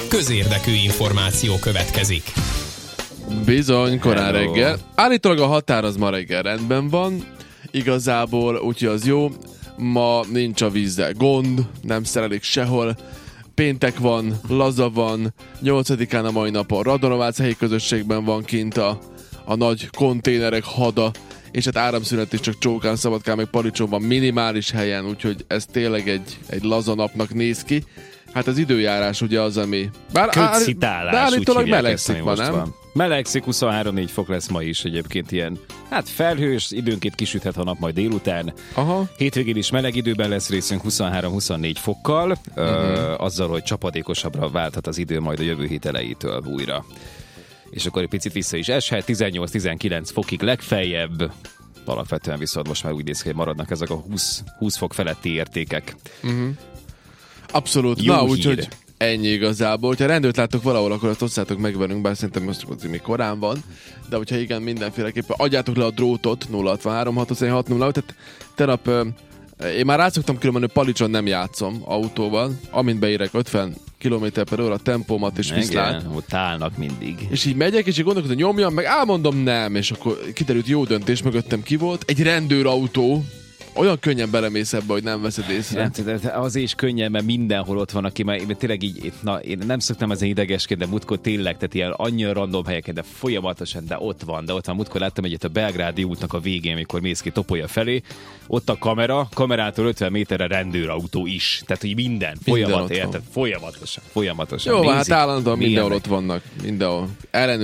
közérdekű információ következik. Bizony, korán reggel. Állítólag a határ az ma reggel rendben van, igazából, úgyhogy az jó. Ma nincs a vízzel gond, nem szerelik sehol. Péntek van, laza van, 8-án a mai napon Radonovác helyi közösségben van kint a nagy konténerek hada, és hát áramszünet is csak Csókán, Szabadkán, meg Palicsón van minimális helyen, úgyhogy ez tényleg egy laza napnak néz ki. Hát az időjárás ugye az, ami... Kötszitálás, de állítólag melegszik ma, nem? Van. Melegszik, 23-4 fok lesz ma is egyébként ilyen. Hát felhős, időnként kisüthet a nap majd délután. Aha. Hétvégén is meleg időben lesz részünk 23-24 fokkal, azzal, hogy csapadékosabbra válthat az idő majd a jövő hét elejétől újra. És akkor egy picit vissza is eshet, 18-19 fokig legfeljebb. Alapvetően viszont most már úgy néz ki, hogy maradnak ezek a 20 fok feletti értékek. Abszolút. Jó na, hír. úgyhogy ennyi igazából. Ha rendőrt láttok valahol, akkor azt osszátok meg velünk, bár szerintem most még korán van. De hogyha igen, mindenféleképpen adjátok le a drótot 063 626 0. Tehát tegnap én már rátszoktam különben, hogy Palicson nem játszom autóval. Amint beérek 50 km/h tempómat és viszlát. Igen, ott állnak mindig. És így megyek, és így gondolkodom, hogy nyomjam, meg elmondom nem, és akkor kiderült jó döntés, mögöttem ki volt. Egy rendőrautó. Olyan könnyen belemész ebbe, hogy nem veszed észre. Az is könnyen, mert mindenhol ott van, aki már tényleg így, én nem szoktam ezen idegeskedni, de múltkor tényleg, tehát ilyen annyira random helyeken, de folyamatosan, de ott van. Múltkor láttam egyet a Belgrádi útnak a végén, amikor mész ki Topolya felé, ott a kamerától 50 méterre rendőrautó is. Tehát, hogy minden folyamat, érted? Folyamatosan. Jó, hát állandóan mindenhol ott vannak. Mindenhol.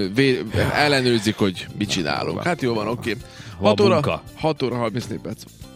Ellenőrzik, hogy mit csinálunk. Hát jó van, oké. 6 óra 34 perc.